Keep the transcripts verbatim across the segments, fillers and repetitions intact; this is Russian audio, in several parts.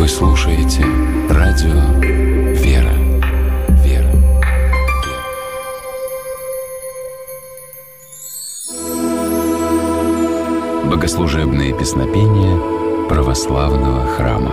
Вы слушаете радио «Вера». Вера. Богослужебные песнопения православного храма.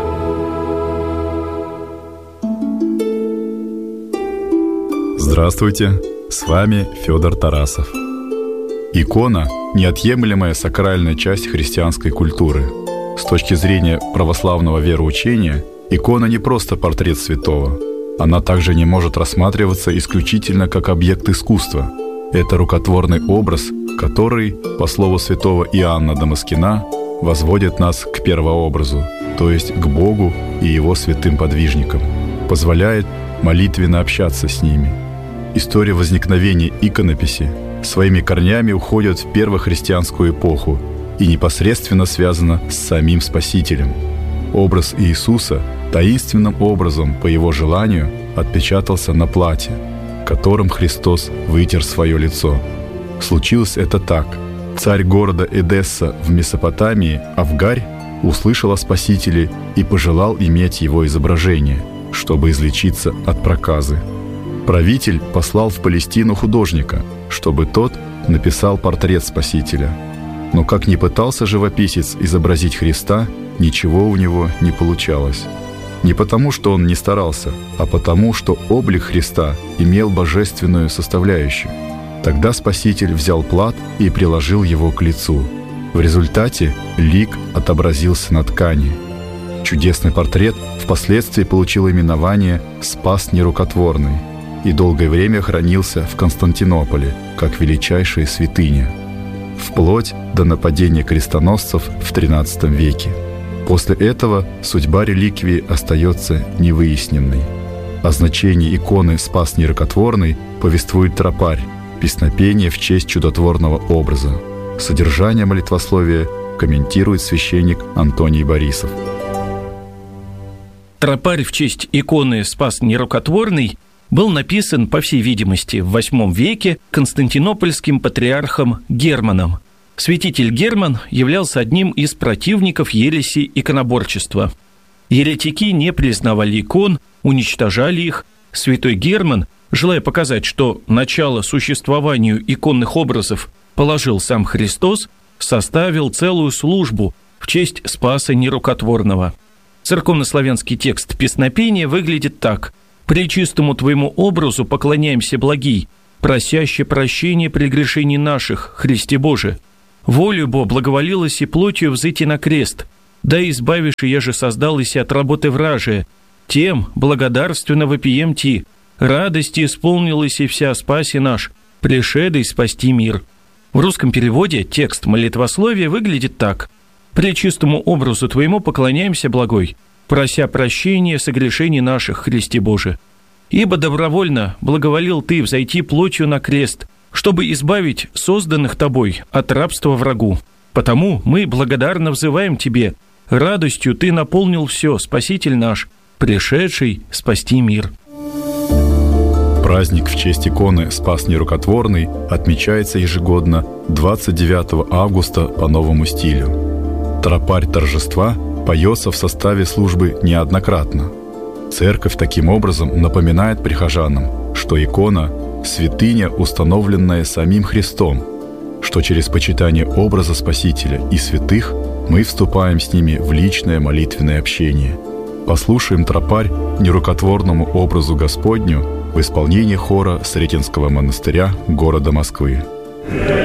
Здравствуйте, с вами Федор Тарасов. Икона – неотъемлемая сакральная часть христианской культуры. С точки зрения православного вероучения, икона не просто портрет святого. Она также не может рассматриваться исключительно как объект искусства. Это рукотворный образ, который, по слову святого Иоанна Дамаскина, возводит нас к первообразу, то есть к Богу и Его святым подвижникам, позволяет молитвенно общаться с ними. История возникновения иконописи своими корнями уходит в первохристианскую эпоху и непосредственно связана с самим Спасителем. Образ Иисуса таинственным образом, по Его желанию, отпечатался на платье, которым Христос вытер свое лицо. Случилось это так. Царь города Эдесса в Месопотамии, Авгарь, услышал о Спасителе и пожелал иметь его изображение, чтобы излечиться от проказы. Правитель послал в Палестину художника, чтобы тот написал портрет Спасителя. Но как ни пытался живописец изобразить Христа, ничего у него не получалось. Не потому, что он не старался, а потому, что облик Христа имел божественную составляющую. Тогда Спаситель взял плат и приложил его к лицу. В результате лик отобразился на ткани. Чудесный портрет впоследствии получил именование «Спас нерукотворный» и долгое время хранился в Константинополе как величайшая святыня, вплоть до нападения крестоносцев в тринадцатом веке. После этого судьба реликвии остается невыясненной. О значении иконы «Спас нерукотворный» повествует тропарь, песнопение в честь чудотворного образа. Содержание молитвословия комментирует священник Антоний Борисов. Тропарь в честь иконы «Спас нерукотворный» был написан, по всей видимости, в восьмом веке константинопольским патриархом Германом. Святитель Герман являлся одним из противников ереси иконоборчества. Еретики не признавали икон, уничтожали их. Святой Герман, желая показать, что начало существованию иконных образов положил сам Христос, составил целую службу в честь Спаса нерукотворного. Церковнославянский текст песнопения выглядит так: «Пречистому Твоему образу поклоняемся, благий, просяще прощения прегрешений наших, Христе Боже. Волю Бо благоволилась и плотью взойти на крест, да избавишь, и я же создалась от работы вражия. Тем благодарственно вопием Ти, радости исполнилась и вся спаси наш, пришедой спасти мир». В русском переводе текст молитвословия выглядит так: «Пречистому образу Твоему поклоняемся, благой, прося прощения согрешений наших, Христе Боже. Ибо добровольно благоволил Ты взойти плотью на крест, чтобы избавить созданных Тобой от рабства врагу. Потому мы благодарно взываем Тебе, радостью Ты наполнил все, Спаситель наш, пришедший спасти мир». Праздник в честь иконы «Спас нерукотворный» отмечается ежегодно двадцать девятого августа по новому стилю. Тропарь торжества поется в составе службы неоднократно. Церковь таким образом напоминает прихожанам, что икона – святыня, установленная самим Христом, что через почитание образа Спасителя и святых мы вступаем с ними в личное молитвенное общение. Послушаем тропарь нерукотворному образу Господню в исполнении хора Сретенского монастыря города Москвы.